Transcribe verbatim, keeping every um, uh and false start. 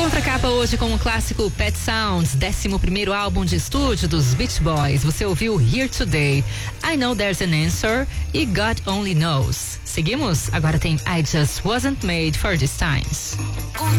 Contracapa hoje com o clássico Pet Sounds, décimo primeiro álbum de estúdio dos Beach Boys. Você ouviu Here Today, I Know There's an Answer e God Only Knows. Seguimos? Agora tem I Just Wasn't Made for These Times.